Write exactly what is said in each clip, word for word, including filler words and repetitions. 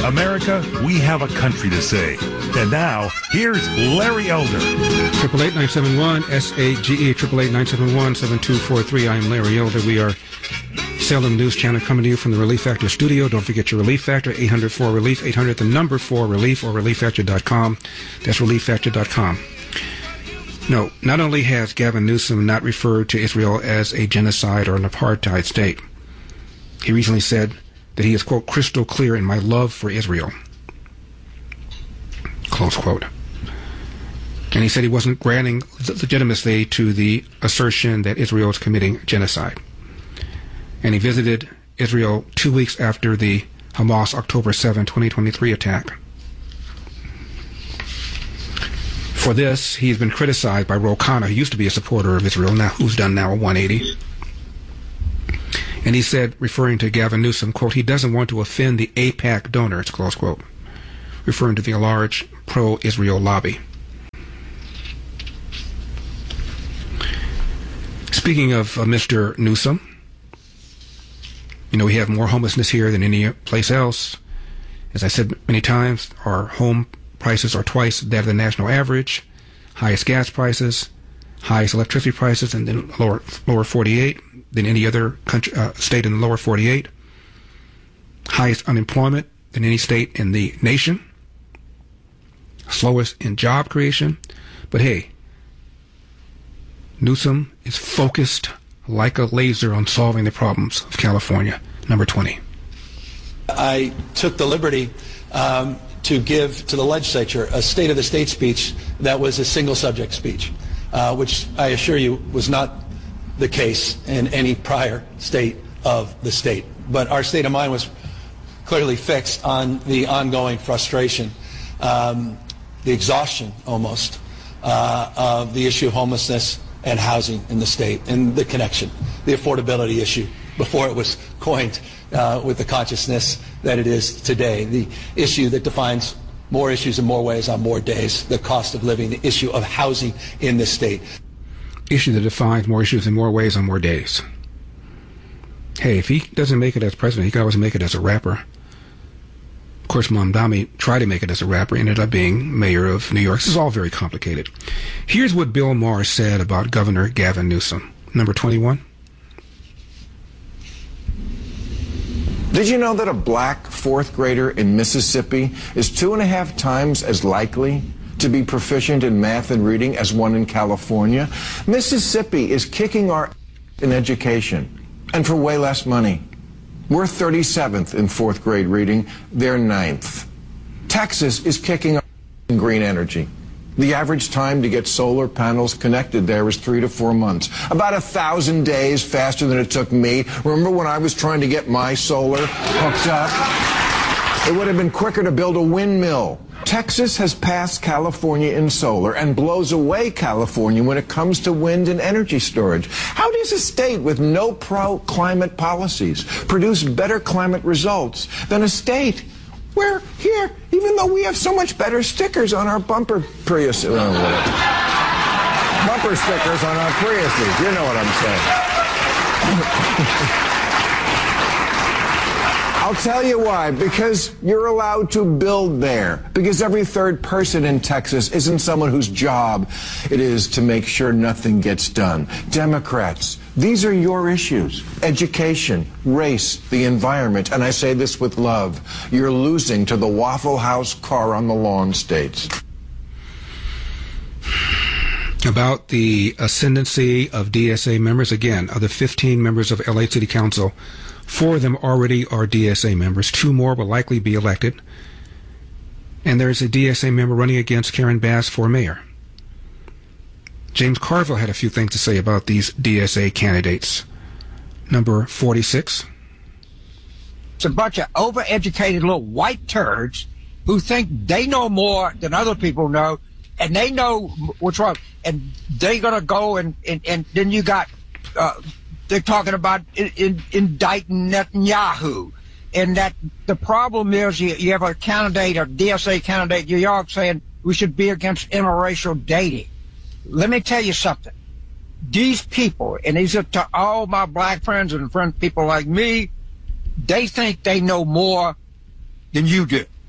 America, we have a country to save. And now, here's Larry Elder. Triple eight nine seven one S A G E triple eight nine seven one seven two four three. I'm Larry Elder. We are Salem News Channel coming to you from the Relief Factor studio. Don't forget your Relief Factor, eight hundred four relief, eight hundred the number four relief, or relief factor dot com. That's relief factor dot com. No, not only has Gavin Newsom not referred to Israel as a genocide or an apartheid state, he recently said that he is, quote, crystal clear in my love for Israel, close quote. And he said he wasn't granting legitimacy to the assertion that Israel is committing genocide. And he visited Israel two weeks after the Hamas October seventh, twenty twenty-three attack. For this, he's been criticized by Ro Khanna, who used to be a supporter of Israel, now who's done now a one eighty. And he said, referring to Gavin Newsom, quote, he doesn't want to offend the AIPAC donors, close quote, referring to the large pro-Israel lobby. Speaking of uh, Mister Newsom, you know, we have more homelessness here than any place else. As I said many times, our home prices are twice that of the national average, highest gas prices, highest electricity prices in the lower, lower forty-eight than any other country, uh, state in the lower forty-eight, highest unemployment than any state in the nation, slowest in job creation. But hey, Newsom is focused like a laser on solving the problems of California. Number twenty. I took the liberty um, to give to the legislature a State of the State speech that was a single subject speech, uh, which I assure you was not the case in any prior state of the state. But our state of mind was clearly fixed on the ongoing frustration, um, the exhaustion almost, uh, of the issue of homelessness and housing in the state, and the connection, the affordability issue before it was coined uh, with the consciousness that it is today, the issue that defines more issues in more ways on more days, the cost of living, the issue of housing in this state. Issue that defines more issues in more ways on more days. Hey, if he doesn't make it as president, he can always make it as a rapper. Of course, Mamdani tried to make it as a rapper, ended up being mayor of New York. This is all very complicated. Here's what Bill Maher said about Governor Gavin Newsom. Number twenty-one. Did you know that a black fourth grader in Mississippi is two and a half times as likely to be proficient in math and reading as one in California? Mississippi is kicking our in education, and for way less money. We're thirty-seventh in fourth grade reading, they're ninth. Texas is kicking our in green energy. The average time to get solar panels connected there is three to four months. About a thousand days faster than it took me. Remember when I was trying to get my solar hooked up? It would have been quicker to build a windmill. Texas has passed California in solar and blows away California when it comes to wind and energy storage. How does a state with no pro-climate policies produce better climate results than a state where here, even though we have so much better stickers on our bumper Prius, uh, bumper stickers on our Priuses, you know what I'm saying. I'll tell you why. Because you're allowed to build there. Because every third person in Texas isn't someone whose job it is to make sure nothing gets done. Democrats, these are your issues. Education, race, the environment. And I say this with love. You're losing to the Waffle House car on the lawn states. About the ascendancy of D S A members, again, of the fifteen members of L A City Council, four of them already are D S A members. Two more will likely be elected. And there's a D S A member running against Karen Bass for mayor. James Carville had a few things to say about these D S A candidates. Number forty-six. It's a bunch of overeducated little white turds who think they know more than other people know, and they know what's wrong. And they're going to go and, and, and then you got... Uh, They're talking about in, in, indicting Netanyahu, and that the problem is you, you have a candidate, a D S A candidate in New York saying we should be against interracial dating. Let me tell you something. These people, and these are to all my black friends and friends, people like me, they think they know more than you do.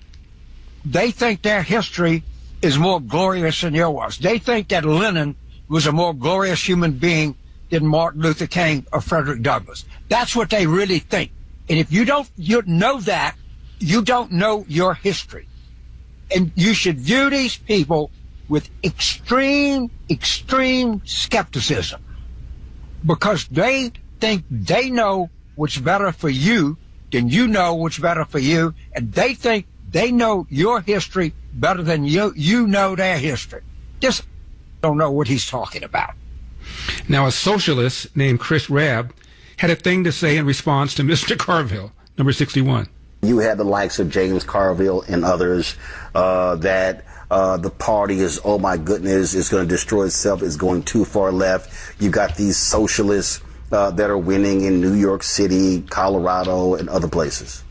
they think their history is more glorious than yours. They think that Lenin was a more glorious human being than Martin Luther King or Frederick Douglass. That's what they really think. And if you don't you know that, you don't know your history. And you should view these people with extreme, extreme skepticism, because they think they know what's better for you than you know what's better for you, and they think they know your history better than you you know their history. Just don't know what he's talking about. Now, a socialist named Chris Rabb had a thing to say in response to Mister Carville, number sixty-one. You had the likes of James Carville and others uh, that uh, the party is, oh my goodness, it's going to destroy itself, it's going too far left. You got these socialists uh, that are winning in New York City, Colorado, and other places.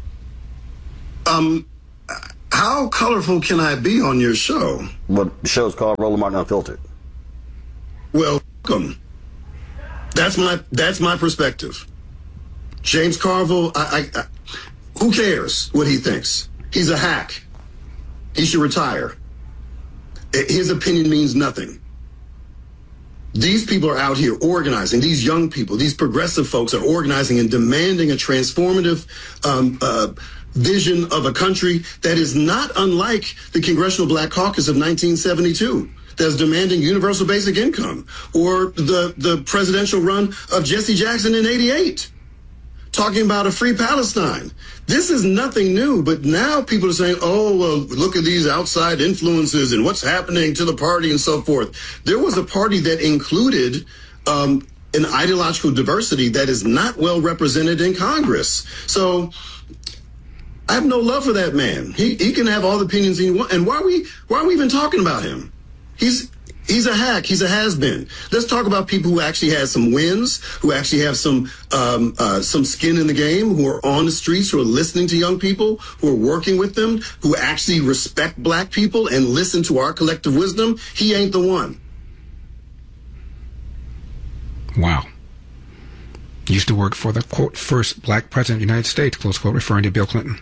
Um, how colorful can I be on your show? Well, the show's called Roland Martin Unfiltered. Well, welcome. That's my that's my perspective. James Carville, I, I, I, who cares what he thinks? He's a hack. He should retire. His opinion means nothing. These people are out here organizing. These young people, these progressive folks are organizing and demanding a transformative um, uh, vision of a country that is not unlike the Congressional Black Caucus of nineteen seventy-two. That's demanding universal basic income, or the, the presidential run of Jesse Jackson in eighty-eight, talking about a free Palestine. This is nothing new, but now people are saying, oh, well, look at these outside influences and what's happening to the party and so forth. There was a party that included um, an ideological diversity that is not well represented in Congress. So I have no love for that man. He he can have all the opinions he wants. And why are we why are we even talking about him? He's he's a hack. He's a has-been. Let's talk about people who actually had some wins, who actually have some um, uh, some skin in the game, who are on the streets, who are listening to young people, who are working with them, who actually respect black people and listen to our collective wisdom. He ain't the one. Wow. Used to work for the, quote, first black president of the United States, close quote, referring to Bill Clinton.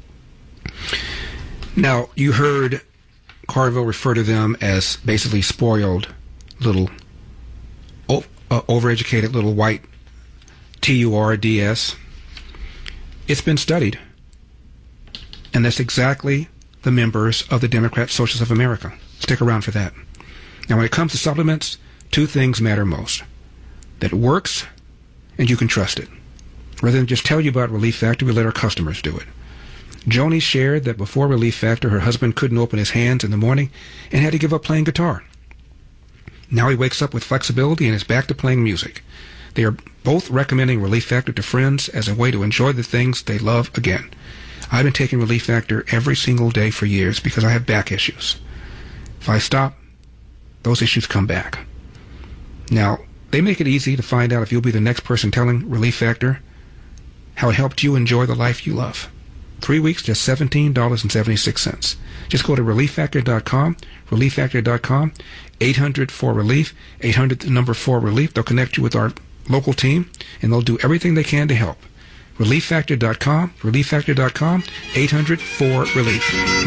Now, you heard Carville refer to them as basically spoiled little, o- uh, overeducated little white T U R D S. It's been studied. And that's exactly the members of the Democrat Socialists of America. Stick around for that. Now, when it comes to supplements, two things matter most. That it works, and you can trust it. Rather than just tell you about Relief Factor, we let our customers do it. Joni shared that before Relief Factor, her husband couldn't open his hands in the morning and had to give up playing guitar. Now he wakes up with flexibility and is back to playing music. They are both recommending Relief Factor to friends as a way to enjoy the things they love again. I've been taking Relief Factor every single day for years because I have back issues. If I stop, those issues come back. Now, they make it easy to find out if you'll be the next person telling Relief Factor how it helped you enjoy the life you love. Three weeks, just seventeen dollars and seventy-six cents. Just go to relief factor dot com, relief factor dot com, eight hundred four relief, eight hundred the number four relief. They'll connect you with our local team, and they'll do everything they can to help. relief factor dot com, relief factor dot com, eight hundred four relief.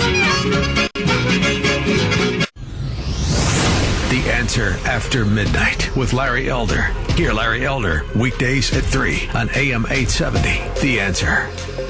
The Answer After Midnight with Larry Elder. Hear Larry Elder weekdays at three on A M eight seventy. The Answer.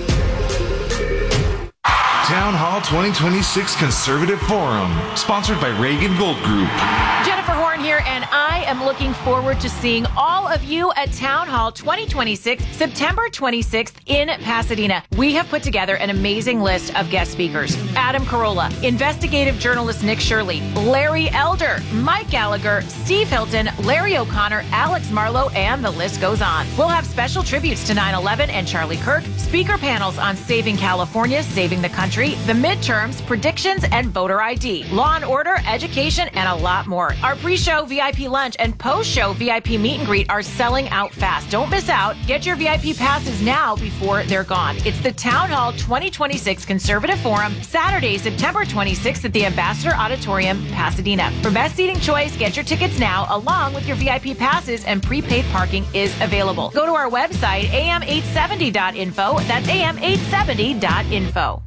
Town Hall twenty twenty-six Conservative Forum, sponsored by Reagan Gold Group. Jennifer Horn here, and I am looking forward to seeing all of you at Town Hall twenty twenty-six, September twenty-sixth in Pasadena. We have put together an amazing list of guest speakers. Adam Carolla, investigative journalist Nick Shirley, Larry Elder, Mike Gallagher, Steve Hilton, Larry O'Connor, Alex Marlowe, and the list goes on. We'll have special tributes to nine eleven and Charlie Kirk, speaker panels on saving California, saving the country, the midterms, predictions, and voter I D, law and order, education, and a lot more. Our pre-show V I P lunch and post-show V I P meet and greet are selling out fast. Don't miss out. Get your V I P passes now before they're gone. It's the Town Hall twenty twenty-six Conservative Forum, Saturday, September twenty-sixth at the Ambassador Auditorium, Pasadena. For best seating choice, get your tickets now, along with your V I P passes, and prepaid parking is available. Go to our website, A M eight seventy dot info. That's A M eight seventy dot info.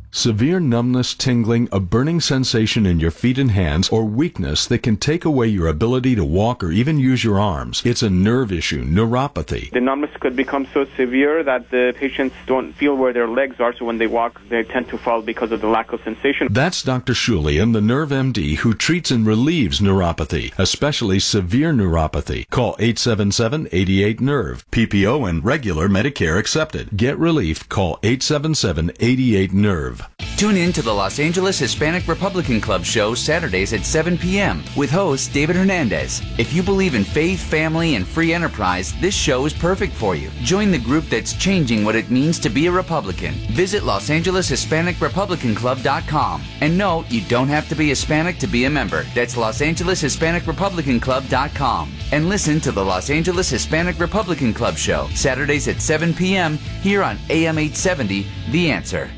Severe numbness, tingling, a burning sensation in your feet and hands, or weakness that can take away your ability to walk or even use your arms. It's a nerve issue, neuropathy. The numbness could become so severe that the patients don't feel where their legs are, so when they walk, they tend to fall because of the lack of sensation. That's Doctor Shulian, the Nerve M D, who treats and relieves neuropathy, especially severe neuropathy. Call eight seven seven, eight eight, nerve. P P O and regular Medicare accepted. Get relief. Call eight seven seven, eight eight, nerve. Tune in to the Los Angeles Hispanic Republican Club show Saturdays at seven p.m. with host David Hernandez. If you believe in faith, family, and free enterprise, this show is perfect for you. Join the group that's changing what it means to be a Republican. Visit Los Angeles Hispanic Republican Club dot com. And no, you don't have to be Hispanic to be a member. That's Los Angeles Hispanic Republican Club dot com. And listen to the Los Angeles Hispanic Republican Club show Saturdays at seven p.m. here on A M eight seventy, The Answer.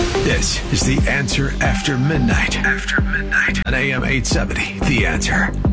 This is The Answer After Midnight. After Midnight on A M eight seventy, The Answer.